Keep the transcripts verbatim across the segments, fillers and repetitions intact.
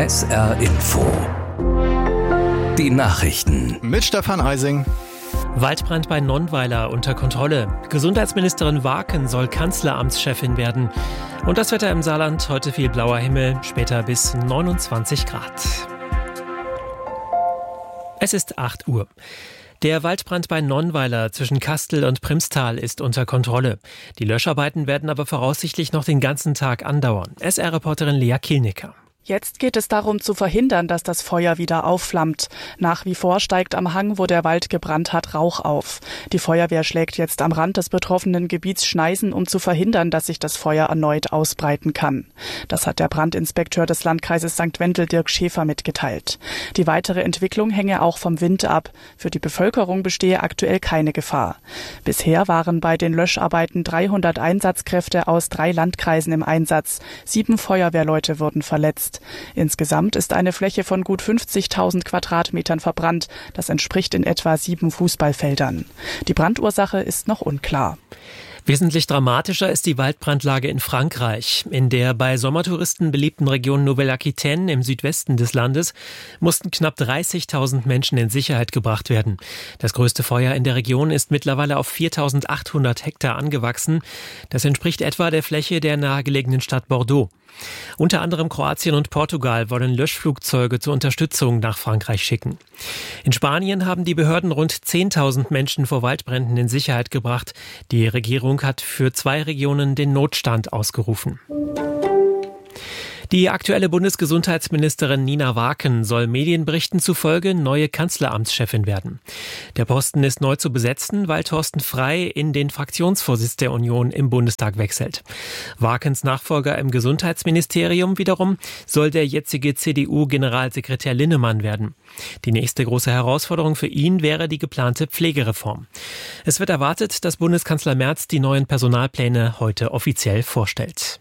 S R Info. Die Nachrichten. Mit Stefan Eising. Waldbrand bei Nonnweiler unter Kontrolle. Gesundheitsministerin Waken soll Kanzleramtschefin werden. Und das Wetter im Saarland, heute viel blauer Himmel, später bis neunundzwanzig Grad. Es ist acht Uhr. Der Waldbrand bei Nonnweiler zwischen Kastel und Primstal ist unter Kontrolle. Die Löscharbeiten werden aber voraussichtlich noch den ganzen Tag andauern. S R-Reporterin Lea Kielnicker. Jetzt geht es darum zu verhindern, dass das Feuer wieder aufflammt. Nach wie vor steigt am Hang, wo der Wald gebrannt hat, Rauch auf. Die Feuerwehr schlägt jetzt am Rand des betroffenen Gebiets Schneisen, um zu verhindern, dass sich das Feuer erneut ausbreiten kann. Das hat der Brandinspekteur des Landkreises Sankt Wendel, Dirk Schäfer, mitgeteilt. Die weitere Entwicklung hänge auch vom Wind ab. Für die Bevölkerung bestehe aktuell keine Gefahr. Bisher waren bei den Löscharbeiten dreihundert Einsatzkräfte aus drei Landkreisen im Einsatz. Sieben Feuerwehrleute wurden verletzt. Insgesamt ist eine Fläche von gut fünfzigtausend Quadratmetern verbrannt. Das entspricht in etwa sieben Fußballfeldern. Die Brandursache ist noch unklar. Wesentlich dramatischer ist die Waldbrandlage in Frankreich. In der bei Sommertouristen beliebten Region Nouvelle-Aquitaine im Südwesten des Landes mussten knapp dreißigtausend Menschen in Sicherheit gebracht werden. Das größte Feuer in der Region ist mittlerweile auf viertausendachthundert Hektar angewachsen. Das entspricht etwa der Fläche der nahegelegenen Stadt Bordeaux. Unter anderem Kroatien und Portugal wollen Löschflugzeuge zur Unterstützung nach Frankreich schicken. In Spanien haben die Behörden rund zehntausend Menschen vor Waldbränden in Sicherheit gebracht. Die Regierung hat für zwei Regionen den Notstand ausgerufen. Die aktuelle Bundesgesundheitsministerin Nina Waken soll Medienberichten zufolge neue Kanzleramtschefin werden. Der Posten ist neu zu besetzen, weil Thorsten Frey in den Fraktionsvorsitz der Union im Bundestag wechselt. Wakens Nachfolger im Gesundheitsministerium wiederum soll der jetzige C D U-Generalsekretär Linnemann werden. Die nächste große Herausforderung für ihn wäre die geplante Pflegereform. Es wird erwartet, dass Bundeskanzler Merz die neuen Personalpläne heute offiziell vorstellt.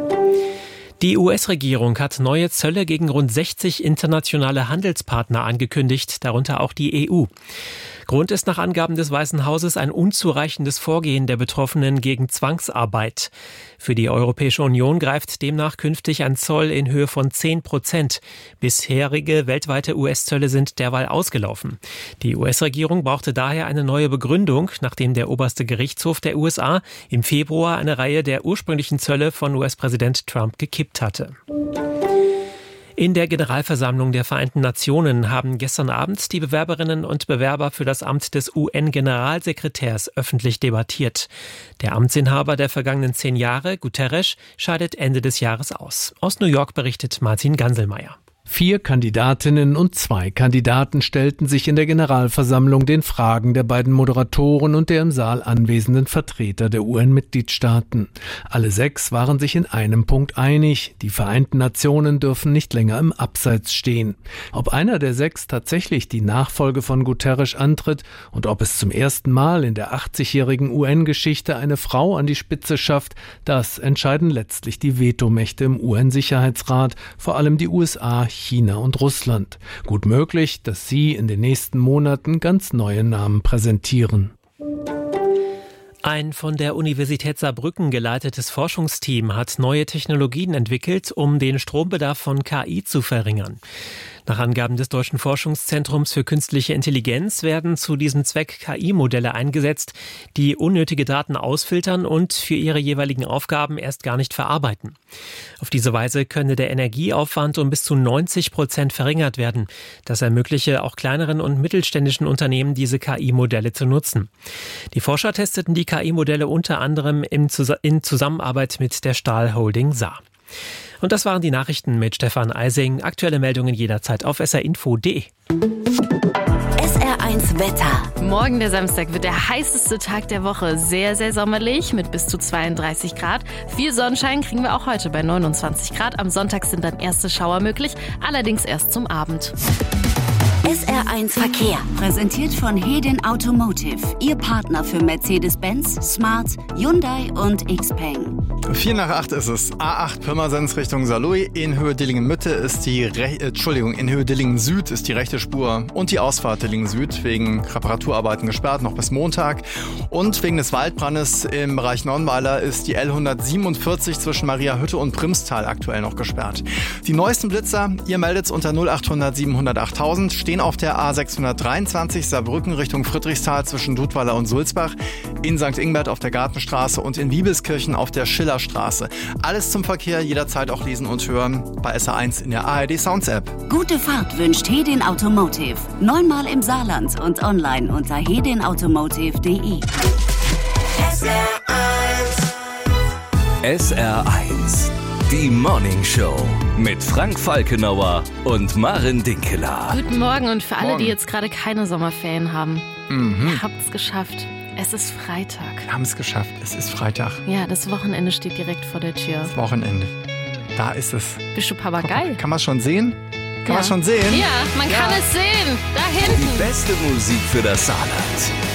Die U S-Regierung hat neue Zölle gegen rund sechzig internationale Handelspartner angekündigt, darunter auch die E U. Grund ist nach Angaben des Weißen Hauses ein unzureichendes Vorgehen der Betroffenen gegen Zwangsarbeit. Für die Europäische Union greift demnach künftig ein Zoll in Höhe von zehn Prozent. Bisherige weltweite U S-Zölle sind derweil ausgelaufen. Die U S-Regierung brauchte daher eine neue Begründung, nachdem der oberste Gerichtshof der U S A im Februar eine Reihe der ursprünglichen Zölle von U S-Präsident Trump gekippt hatte. In der Generalversammlung der Vereinten Nationen haben gestern Abend die Bewerberinnen und Bewerber für das Amt des U N-Generalsekretärs öffentlich debattiert. Der Amtsinhaber der vergangenen zehn Jahre, Guterres, scheidet Ende des Jahres aus. Aus New York berichtet Martin Ganselmeier. Vier Kandidatinnen und zwei Kandidaten stellten sich in der Generalversammlung den Fragen der beiden Moderatoren und der im Saal anwesenden Vertreter der U N-Mitgliedstaaten. Alle sechs waren sich in einem Punkt einig: Die Vereinten Nationen dürfen nicht länger im Abseits stehen. Ob einer der sechs tatsächlich die Nachfolge von Guterres antritt und ob es zum ersten Mal in der achtzigjährigen U N-Geschichte eine Frau an die Spitze schafft, das entscheiden letztlich die Vetomächte im U N-Sicherheitsrat, vor allem die U S A, China und Russland. Gut möglich, dass sie in den nächsten Monaten ganz neue Namen präsentieren. Ein von der Universität Saarbrücken geleitetes Forschungsteam hat neue Technologien entwickelt, um den Strombedarf von K I zu verringern. Nach Angaben des Deutschen Forschungszentrums für künstliche Intelligenz werden zu diesem Zweck K I-Modelle eingesetzt, die unnötige Daten ausfiltern und für ihre jeweiligen Aufgaben erst gar nicht verarbeiten. Auf diese Weise könne der Energieaufwand um bis zu neunzig Prozent verringert werden. Das ermögliche auch kleineren und mittelständischen Unternehmen, diese K I-Modelle zu nutzen. Die Forscher testeten die K I-Modelle unter anderem in Zusammenarbeit mit der Stahl-Holding Saar. Und das waren die Nachrichten mit Stefan Eising. Aktuelle Meldungen jederzeit auf s r info punkt d e. S R eins Wetter. Morgen, der Samstag, wird der heißeste Tag der Woche. Sehr, sehr sommerlich mit bis zu zweiunddreißig Grad. Viel Sonnenschein kriegen wir auch heute bei neunundzwanzig Grad. Am Sonntag sind dann erste Schauer möglich, allerdings erst zum Abend. S R eins Verkehr. Präsentiert von Hedin Automotive. Ihr Partner für Mercedes-Benz, Smart, Hyundai und Xpeng. Vier nach acht ist es. A acht Pirmasens Richtung Saarlouis. In Höhe Dillingen-Mitte ist die, Re- äh, Entschuldigung, in Höhe Dillingen-Süd ist die rechte Spur und die Ausfahrt Dillingen-Süd wegen Reparaturarbeiten gesperrt, noch bis Montag. Und wegen des Waldbrandes im Bereich Nonnweiler ist die L hundertsiebenundvierzig zwischen Mariahütte und Primstal aktuell noch gesperrt. Die neuesten Blitzer, ihr meldet's unter null achthundert siebenhundert achttausend, stehen auf der A sechshundertdreiundzwanzig Saarbrücken Richtung Friedrichsthal zwischen Dudweiler und Sulzbach, in Sankt Ingbert auf der Gartenstraße und in Wiebelskirchen auf der Schillerstraße. Alles zum Verkehr jederzeit auch lesen und hören bei S R eins in der A R D Sounds App. Gute Fahrt wünscht Hedin Automotive. Neunmal im Saarland und online unter hedin automotive punkt de. S R eins. S R eins. Die Morning Show mit Frank Falkenauer und Maren Dinkeler. Guten Morgen und für alle, Morgen. die jetzt gerade keine Sommerferien haben. Mhm. Ihr habt's geschafft. Es ist Freitag. Wir haben es geschafft. Es ist Freitag. Ja, das Wochenende steht direkt vor der Tür. Wochenende. Da ist es. Bist du Papagei? Kann man es schon sehen? Kann Ja. man es schon sehen? Ja, man Ja. kann es sehen. Da hinten. Die beste Musik für das Saarland.